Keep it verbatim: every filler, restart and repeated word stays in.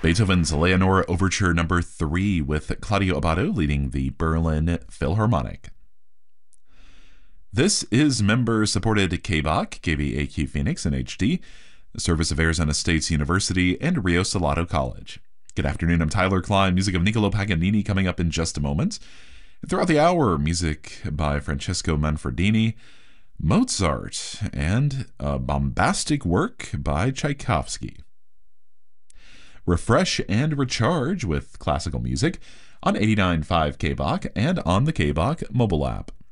Beethoven's Leonore Overture Number three with Claudio Abbado leading the Berlin Philharmonic. This is member-supported K B A Q, K V A Q Phoenix in H D, the service of Arizona State University and Rio Salado College. Good afternoon, I'm Tyler Klein. Music of Niccolo Paganini coming up in just a moment. And throughout the hour, music by Francesco Manfredini, Mozart, and a bombastic work by Tchaikovsky. Refresh and recharge with classical music on eighty-nine point five K B A Q and on the K B A Q mobile app.